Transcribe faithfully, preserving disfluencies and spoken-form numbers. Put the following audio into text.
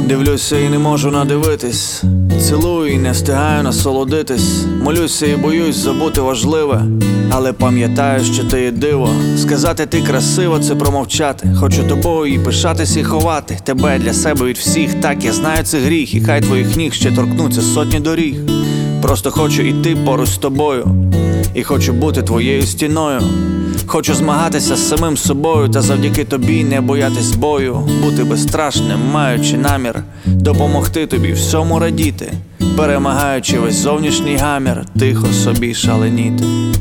Дивлюся і не можу надивитись, цілую і не встигаю насолодитись. Молюся і боюсь забути важливе, але пам'ятаю, що ти є диво. Сказати ти красива — це промовчати. Хочу тобою і пишатись, і ховати тебе для себе від всіх. Так, я знаю, це гріх, і хай твоїх ніг ще торкнуться сотні доріг. Просто хочу іти поруч з тобою, і хочу бути твоєю стіною. Хочу змагатися з самим собою, та завдяки тобі не боятись бою. Бути безстрашним, маючи намір допомогти тобі всьому радіти, перемагаючи весь зовнішній гамір, тихо собі шаленіти.